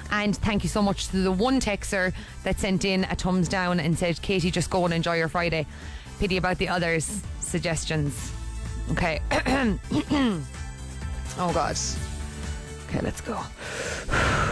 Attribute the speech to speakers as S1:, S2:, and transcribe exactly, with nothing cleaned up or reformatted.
S1: And thank you so much to the one texter that sent in a thumbs down and said, Katie, just go and enjoy your Friday. Pity about the others' suggestions. Okay. Oh God. Okay, let's go.